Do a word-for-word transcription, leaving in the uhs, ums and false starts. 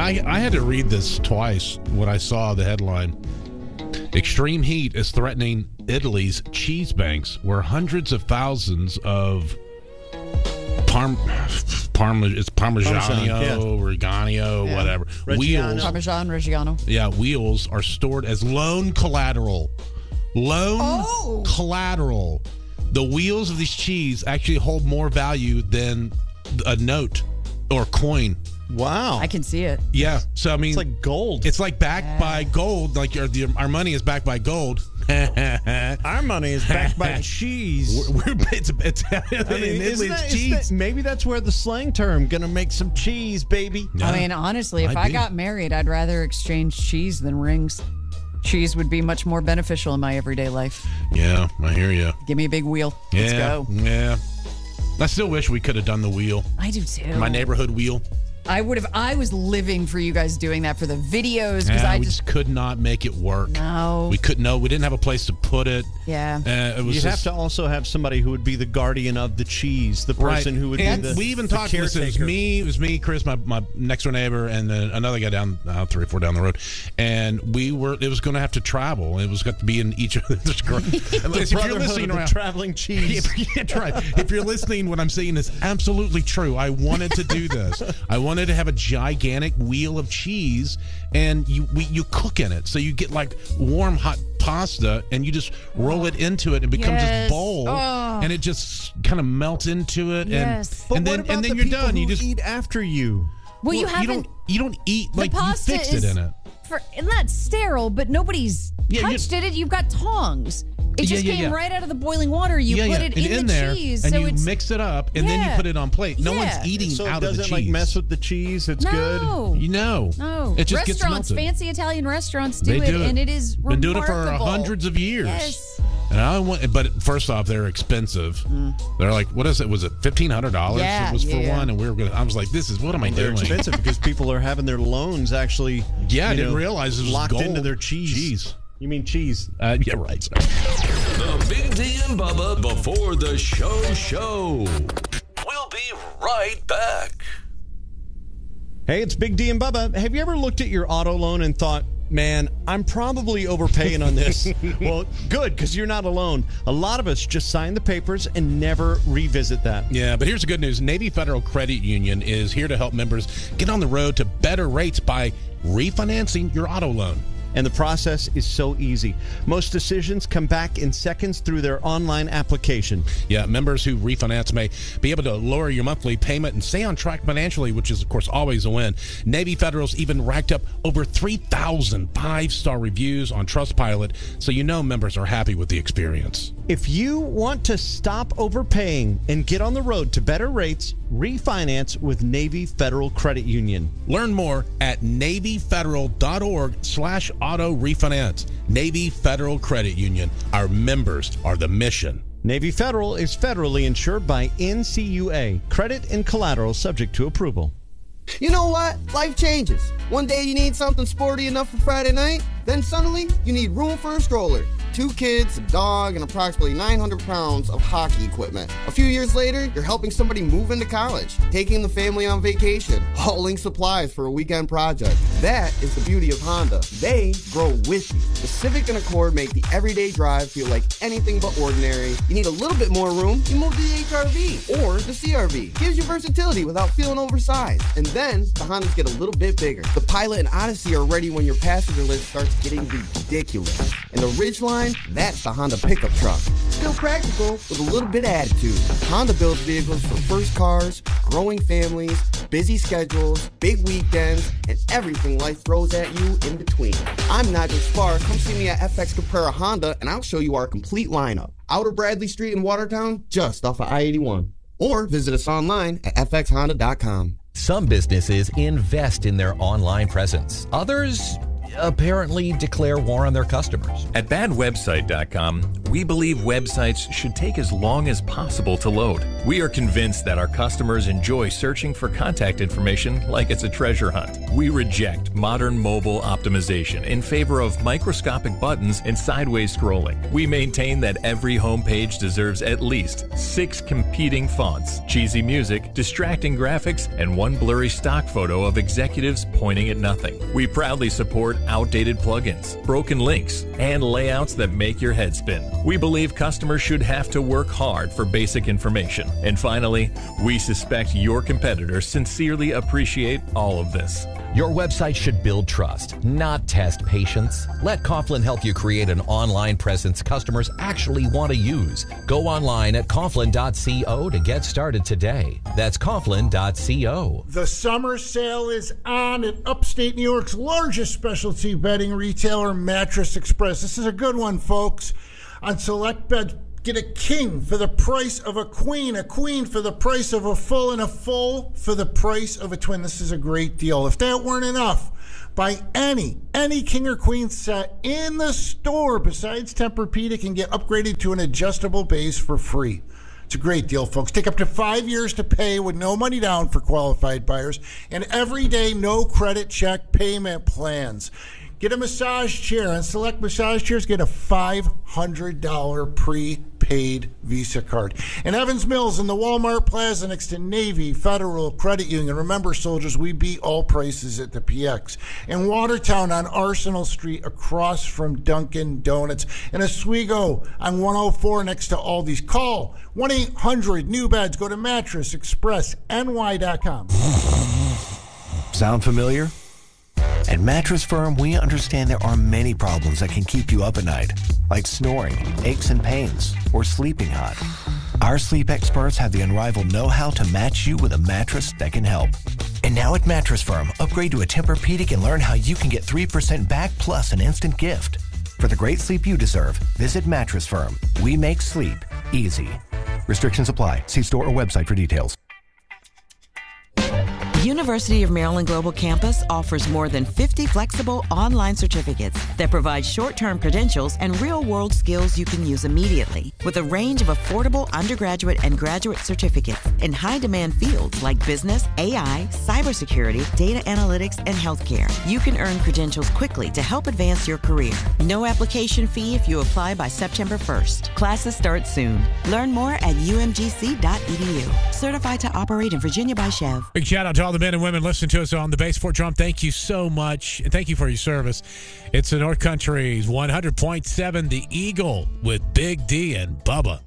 I, I had to read this twice when I saw the headline. Extreme heat is threatening Italy's cheese banks, where hundreds of thousands of parm, parm it's Parmigiano, Parmesan, yeah. Reggiano, Yeah. whatever. Reggiano. Wheels. Parmesan Reggiano. Yeah, wheels are stored as loan collateral. Loan Oh. collateral. The wheels of these cheese actually hold more value than a note or coin. Wow. I can see it. Yeah. So, I mean, It's like gold. it's like backed Yeah. by gold. Like your, the, our money is backed by gold. Our money is backed by cheese. We're, we're, it's, it's, I mean, in Italy, isn't that- it's isn't cheese. that- maybe that's where the slang term, gonna make some cheese, baby. Yeah. I mean, honestly, if Might I be. got married, I'd rather exchange cheese than rings. Cheese would be much more beneficial in my everyday life. Yeah, I hear you. Give me a big wheel. Yeah, Let's go. yeah. I still wish we could have done the wheel, I do too. my neighborhood wheel. I would have. I was living for you guys doing that for the videos because Yeah, I we just just could not make it work. no. We couldn't. No, we didn't have a place to put it. Yeah. Uh, it was You'd just, have to also have somebody who would be the guardian of the cheese, the person right. who would And be the we even the talked to this. It was caretaker. me, it was me, Chris, my, my next door neighbor, and then another guy down uh, three or four down the road. And we were. It was going to have to travel. It was going to be in each of this. The If you're brotherhood listening of the around, traveling cheese. yeah, that's right. If you're listening, what I'm saying is absolutely true. I wanted to do this. I wanted to have a gigantic wheel of cheese, and you we, you cook in it, so you get like warm hot pasta, and you just roll it into it, and it becomes Yes. this bowl, Oh. and it just kind of melts into it, Yes. and But and what then about and then the you're people done. who You just eat after you. well, you well, haven't. don't you don't eat the like you pasta fixed is it in it. For, and that's sterile, but nobody's Yeah, you- touched it. You've got tongs. It Yeah, just yeah, came yeah. right out of the boiling water. You yeah, put yeah. it and in, in the there, cheese, and so you it's mix it up, and then you Yeah. put it on plate. No Yeah. one's eating So it out of the doesn't cheese. like mess with the cheese. It's good. no, You know, no. it just gets Restaurants, melted. fancy Italian restaurants do They it, do it. and it is Been doing it for remarkable. hundreds of years. Yes. And I want, but first off, they're expensive. They're like, what is it? Was it fifteen hundred dollars? Yeah, it was for yeah. one, and we were gonna. I was like, this is what am I They're doing? expensive because people are having their loans actually. Yeah, I you didn't know, realize it was locked gold. into their cheese. Cheese. You mean cheese? Uh, yeah, right. Sorry. The Big D and Bubba before the show show. We'll be right back. Hey, it's Big D and Bubba. Have you ever looked at your auto loan and thought, man, I'm probably overpaying on this? Well, good, because you're not alone. A lot of us just sign the papers and never revisit that. Yeah, but here's the good news. Navy Federal Credit Union is here to help members get on the road to better rates by refinancing your auto loan. And the process is so easy. Most decisions come back in seconds through their online application. Yeah, members who refinance may be able to lower your monthly payment and stay on track financially, which is, of course, always a win. Navy Federal's even racked up over three thousand five-star reviews on Trustpilot, so you know members are happy with the experience. If you want to stop overpaying and get on the road to better rates, refinance with Navy Federal Credit Union. Learn more at NavyFederal.org slash auto refinance. Navy Federal Credit Union. Our members are the mission. Navy Federal is federally insured by N C U A. Credit and collateral subject to approval. You know what? Life changes. One day you need something sporty enough for Friday night, then suddenly you need room for a stroller, two kids, a dog, and approximately nine hundred pounds of hockey equipment. A few years later, you're helping somebody move into college, taking the family on vacation, hauling supplies for a weekend project. That is the beauty of Honda. They grow with you. The Civic and Accord make the everyday drive feel like anything but ordinary. You need a little bit more room, you move to the H R V or the C R V. Gives you versatility without feeling oversized. And then the Hondas get a little bit bigger. The Pilot and Odyssey are ready when your passenger list starts getting ridiculous. And the Ridgeline, that's the Honda pickup truck. Still practical with a little bit of attitude. Honda builds vehicles for first cars, growing families, busy schedules, big weekends, and everything life throws at you in between. I'm Nigel Spar. Come see me at F X Caprera Honda, and I'll show you our complete lineup. Outer Bradley Street in Watertown, just off of I eighty-one. Or visit us online at f x honda dot com. Some businesses invest in their online presence. Others apparently declare war on their customers. At bad website dot com, we believe websites should take as long as possible to load. We are convinced that our customers enjoy searching for contact information like it's a treasure hunt. We reject modern mobile optimization in favor of microscopic buttons and sideways scrolling. We maintain that every homepage deserves at least six competing fonts, cheesy music, distracting graphics, and one blurry stock photo of executives pointing at nothing. We proudly support outdated plugins, broken links, and layouts that make your head spin. We believe customers should have to work hard for basic information. And finally, we suspect your competitors sincerely appreciate all of this. Your website should build trust, not test patience. Let Coughlin help you create an online presence customers actually want to use. Go online at coughlin dot co to get started today. That's coughlin dot co. The summer sale is on at upstate New York's largest specialty bedding retailer, Mattress Express. This is a good one, folks. On select beds, get a king for the price of a queen, a queen for the price of a full, and a full for the price of a twin. This is a great deal. If that weren't enough, buy any, any king or queen set in the store besides Tempur-Pedic and get upgraded to an adjustable base for free. It's a great deal, folks. Take up to five years to pay with no money down for qualified buyers and everyday no credit check payment plans. Get a massage chair. On select massage chairs, get a five hundred dollars prepaid Visa card. In Evans Mills in the Walmart Plaza next to Navy Federal Credit Union. Remember, soldiers, we beat all prices at the P X. In Watertown on Arsenal Street across from Dunkin' Donuts. In Oswego on one oh four next to Aldi's. Call one eight hundred new beds. Go to mattress express N Y dot com. Sound familiar? At Mattress Firm, we understand there are many problems that can keep you up at night, like snoring, aches and pains, or sleeping hot. Our sleep experts have the unrivaled know-how to match you with a mattress that can help. And now at Mattress Firm, upgrade to a Tempur-Pedic and learn how you can get three percent back plus an instant gift. For the great sleep you deserve, visit Mattress Firm. We make sleep easy. Restrictions apply. See store or website for details. University of Maryland Global Campus offers more than fifty flexible online certificates that provide short-term credentials and real-world skills you can use immediately. With a range of affordable undergraduate and graduate certificates in high-demand fields like business, A I, cybersecurity, data analytics, and healthcare, you can earn credentials quickly to help advance your career. No application fee if you apply by September first. Classes start soon. Learn more at u m g c dot e d u. Certified to operate in Virginia by Chev. Big shout out to all the men and women listening to us on the Base Fort Drum. Thank you so much, and thank you for your service. It's the North Country's one hundred point seven The Eagle with Big D and Bubba.